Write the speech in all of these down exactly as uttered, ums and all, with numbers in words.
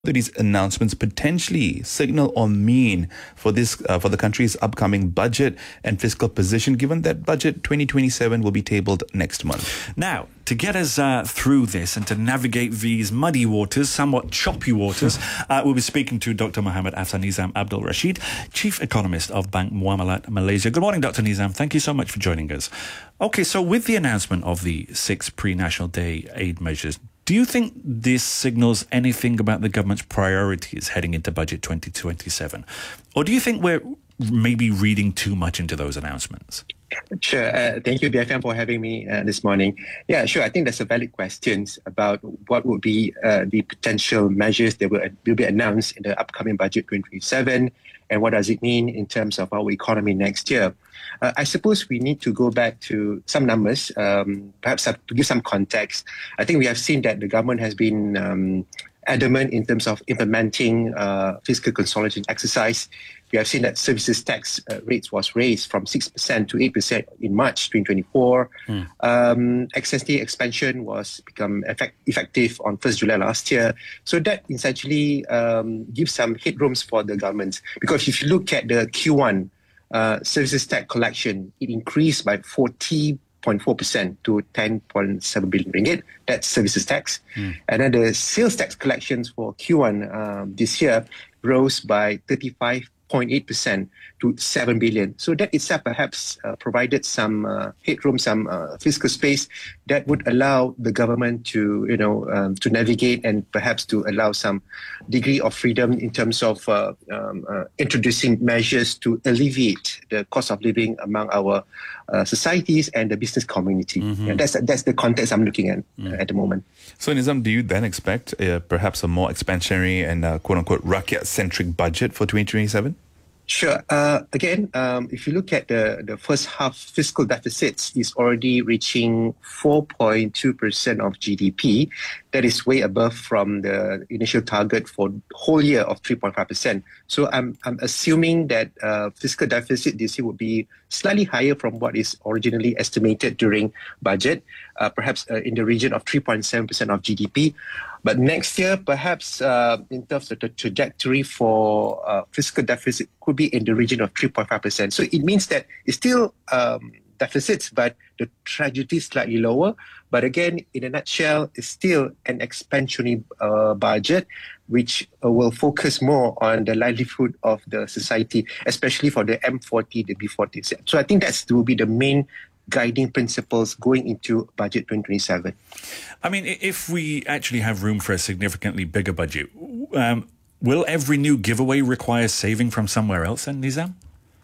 do these announcements potentially signal or mean for this uh, for the country's upcoming budget and fiscal position, given that budget twenty twenty-seven will be tabled next month? Now, to get us uh, through this and to navigate these muddy waters, somewhat choppy waters, uh, we'll be speaking to Doctor Mohamed Afsan Nizam Abdul Rashid, Chief Economist of Bank Muamalat Malaysia. Good morning, Doctor Nizam. Thank you so much for joining us. Okay, so with the announcement of the six pre-National Day aid measures, do you think this signals anything about the government's priorities heading into budget twenty twenty-seven? Or do you think we're maybe reading too much into those announcements? Sure. Uh, thank you, B F M, for having me uh, this morning. Yeah, sure. I think that's a valid question about what would be uh, the potential measures that will, will be announced in the upcoming budget twenty twenty-seven, and what does it mean in terms of our economy next year. Uh, I suppose we need to go back to some numbers, um, perhaps to give some context. I think we have seen that the government has been um, adamant in terms of implementing uh, fiscal consolidation exercise. We have seen that services tax uh, rates was raised from six percent to eight percent in March twenty twenty-four. Mm. Um, X S T expansion was become effect- effective on first of July last year. So that essentially um, gives some headrooms for the government. Because if you look at the Q one uh, services tax collection, it increased by forty point four percent to ten point seven billion ringgit. That's services tax. Mm. And then the sales tax collections for Q one um, this year rose by thirty-five point eight percent to seven billion. So that itself perhaps uh, provided some uh, headroom, some uh, fiscal space that would allow the government to, you know, um, to navigate and perhaps to allow some degree of freedom in terms of uh, um, uh, introducing measures to alleviate the cost of living among our uh, societies and the business community. Mm-hmm. And that's that's the context I'm looking at mm. uh, at the moment. So, Nizam, do you then expect uh, perhaps a more expansionary and uh, quote-unquote rakyat-centric budget for twenty twenty-seven? Sure. Uh, again, um, if you look at the, the first half fiscal deficits, is already reaching four point two percent of G D P. That is way above from the initial target for whole year of three point five percent. So I'm I'm assuming that uh, fiscal deficit this year would be slightly higher from what is originally estimated during budget, uh, perhaps uh, in the region of three point seven percent of G D P. But next year, perhaps uh, in terms of the trajectory for uh, fiscal deficit could be in the region of three point five percent. So it means that it's still um, deficits, but the trajectory is slightly lower. But again, in a nutshell, it's still an expansionary uh, budget, which uh, will focus more on the livelihood of the society, especially for the M forty, the B forty. So I think that will be the main guiding principles going into budget twenty twenty-seven. I mean, if we actually have room for a significantly bigger budget, um, will every new giveaway require saving from somewhere else then, Nizam?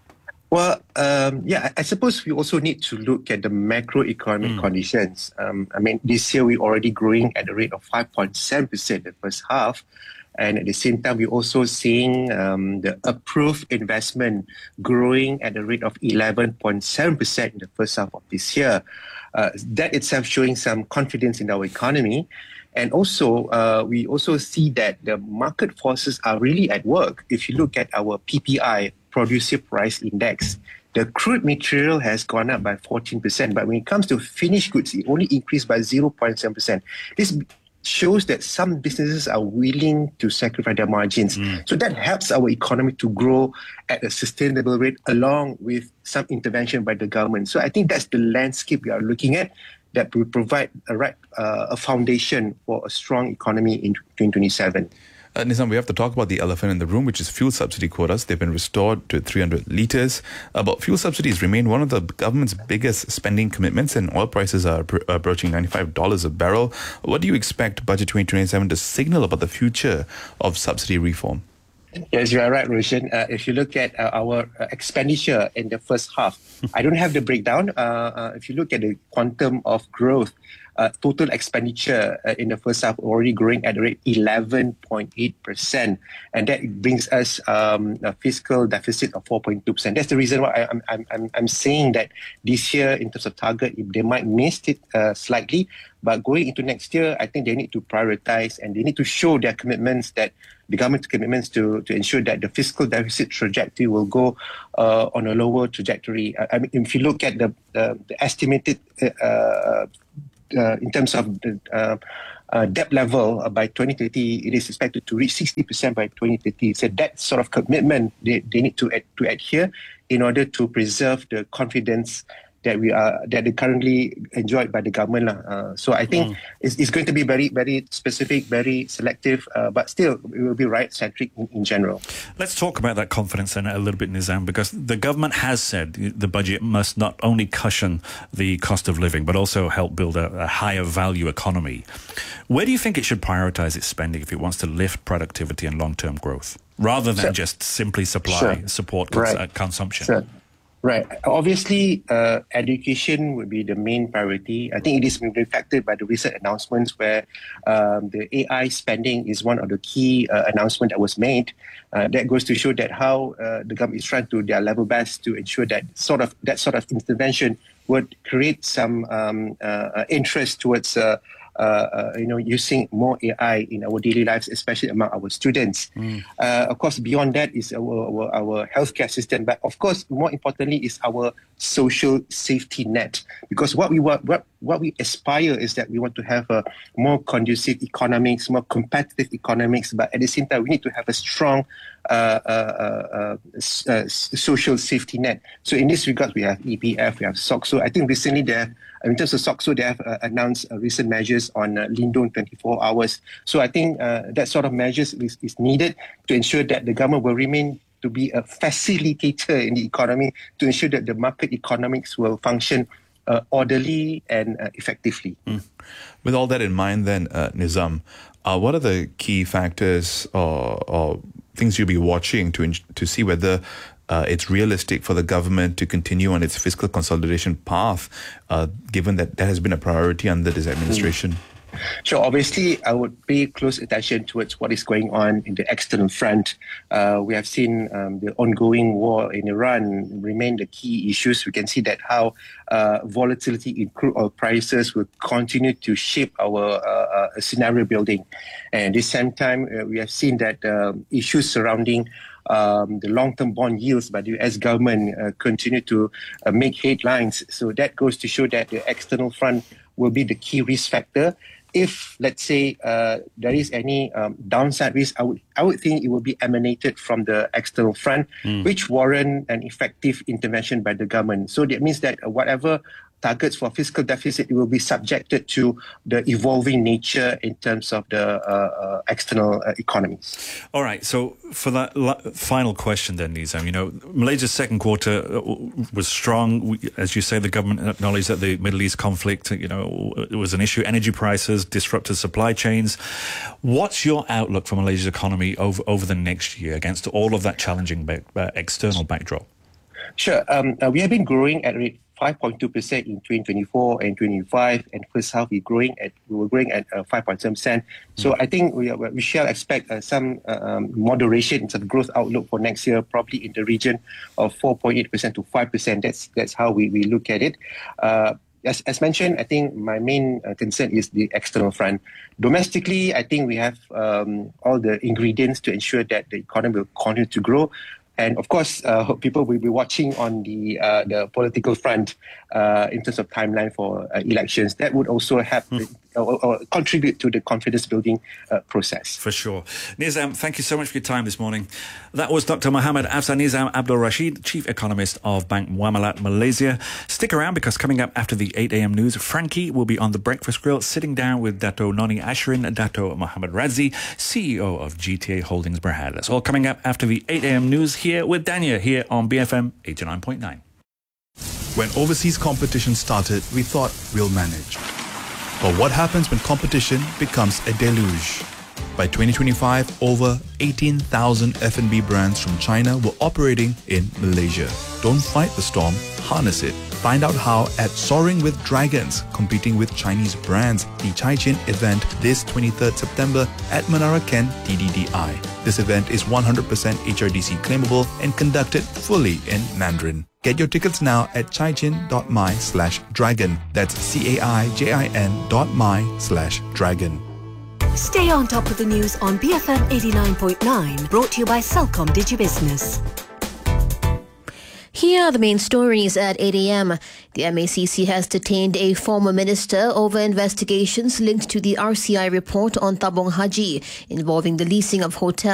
Well, um, yeah, I suppose we also need to look at the macroeconomic mm. conditions. Um, I mean, this year we're already growing at a rate of five point seven percent in the first half. And at the same time, we're also seeing um, the approved investment growing at a rate of eleven point seven percent in the first half of this year. Uh, that itself showing some confidence in our economy. And also, uh, we also see that the market forces are really at work. If you look at our P P I, Producer Price Index, the crude material has gone up by fourteen percent. But when it comes to finished goods, it only increased by zero point seven percent. This shows that some businesses are willing to sacrifice their margins. Mm. So that helps our economy to grow at a sustainable rate along with some intervention by the government. So I think that's the landscape we are looking at that will provide a, right, uh, a foundation for a strong economy in twenty twenty-seven. Uh, Nizam, we have to talk about the elephant in the room, which is fuel subsidy quotas. They've been restored to three hundred litres. Uh, but fuel subsidies remain one of the government's biggest spending commitments, and oil prices are pr- approaching ninety-five dollars a barrel. What do you expect budget twenty twenty-seven to signal about the future of subsidy reform? Yes, you are right, Roshan. Uh, if you look at uh, our uh, expenditure in the first half, I don't have the breakdown. Uh, uh, if you look at the quantum of growth, uh, total expenditure uh, in the first half already growing at a rate eleven point eight percent. And that brings us um, a fiscal deficit of four point two percent. That's the reason why I, I'm, I'm, I'm, I'm saying that this year, in terms of target, they might miss it uh, slightly. But going into next year, I think they need to prioritize and they need to show their commitments, that the government's commitments to, to ensure that the fiscal deficit trajectory will go uh, on a lower trajectory. I, I mean, if you look at the, the, the estimated uh, uh, in terms of the uh, uh, debt level uh, by twenty thirty, it is expected to reach sixty percent by twenty thirty. So that sort of commitment they, they need to, ad- to adhere in order to preserve the confidence that we are that they currently enjoyed by the government. Uh, so I think mm. it's, it's going to be very, very specific, very selective, uh, but still it will be right-centric in, in general. Let's talk about that confidence then a little bit, Nizam, because the government has said the budget must not only cushion the cost of living, but also help build a, a higher value economy. Where do you think it should prioritise its spending if it wants to lift productivity and long-term growth, rather than sure. just simply supply, sure. support cons- right. uh, consumption? Sure. Right. Obviously, uh, education would be the main priority. I think it is reflected by the recent announcements where um, the A I spending is one of the key uh, announcements that was made. Uh, that goes to show that how uh, the government is trying to their level best to ensure that sort of that sort of intervention would create some um, uh, interest towards uh, Uh, uh, you know, using more A I in our daily lives, especially among our students. Mm. Uh, of course, beyond that is our, our our healthcare system, but of course, more importantly, is our social safety net. Because what we want, what what we aspire is that we want to have a more conducive economics, more competitive economics, but at the same time, we need to have a strong uh, uh, uh, uh, social safety net. So in this regard, we have E P F, we have SOCSO. I think recently they have, in terms of SOCSO, they have uh, announced uh, recent measures on uh, Lindung twenty-four hours. So I think uh, that sort of measures is, is needed to ensure that the government will remain to be a facilitator in the economy, to ensure that the market economics will function uh, orderly and uh, effectively. Mm. With all that in mind then, uh, Nizam, uh, what are the key factors or, or things you'll be watching to to see whether Uh, it's realistic for the government to continue on its fiscal consolidation path, uh, given that that has been a priority under this administration? Mm. Sure. Obviously, I would pay close attention towards what is going on in the external front. Uh, we have seen um, the ongoing war in Iran remain the key issues. We can see that how uh, volatility in crude oil prices will continue to shape our uh, uh, scenario building. And at the same time, uh, we have seen that uh, issues surrounding Um, the long-term bond yields by the U S government uh, continue to uh, make headlines. So that goes to show that the external front will be the key risk factor. If, let's say, uh, there is any um, downside risk, I would I would think it will be emanated from the external front, mm. which warrant an effective intervention by the government. So that means that uh, whatever targets for fiscal deficit, it will be subjected to the evolving nature in terms of the uh, uh, external uh, economies. All right. So for that la- final question then, Nizam, you know, Malaysia's second quarter was strong. We, as you say, the government acknowledged that the Middle East conflict, you know, it was an issue. Energy prices, disrupted supply chains. What's your outlook for Malaysia's economy over, over the next year against all of that challenging back, uh, external backdrop? Sure. Um, uh, we have been growing at a rate five point two percent in twenty twenty-four and twenty twenty-five, and first half we growing at we were growing at uh, five point seven percent. So mm. I think we are, we shall expect uh, some uh, um, moderation in terms of growth outlook for next year, probably in the region of four point eight percent to five percent. That's that's how we, we look at it. Uh, As, as mentioned, I think my main uh, concern is the external front. Domestically, I think we have um, all the ingredients to ensure that the economy will continue to grow. And of course, uh, people will be watching on the uh, the political front uh, in terms of timeline for uh, elections. That would also help mm. or, or contribute to the confidence building uh, process. For sure. Nizam, thank you so much for your time this morning. That was Doctor Mohamed Afzal Nizam Abdul Rashid, Chief Economist of Bank Muamalat Malaysia. Stick around because coming up after the eight a.m. news, Frankie will be on the Breakfast Grill sitting down with Dato Noni Ashrin, Dato Mohamed Razi, C E O of G T A Holdings Berhad. That's all coming up after the eight a.m. news here with Dania here on B F M eighty-nine point nine. When overseas competition started, we thought we'll manage. But what happens when competition becomes a deluge? By twenty twenty-five, over eighteen thousand F and B brands from China were operating in Malaysia. Don't fight the storm, harness it. Find out how at Soaring with Dragons, competing with Chinese brands, the Caixin event this twenty-third September at Menara Ken T D D I. This event is one hundred percent H R D C claimable and conducted fully in Mandarin. Get your tickets now at caixin.my slash dragon. That's C-A-I-J-I-N dot my slash dragon. Stay on top of the news on B F M eighty-nine point nine, brought to you by Celcom Digibusiness. Here are the main stories at eight a.m. The M A C C has detained a former minister over investigations linked to the R C I report on Tabung Haji involving the leasing of hotels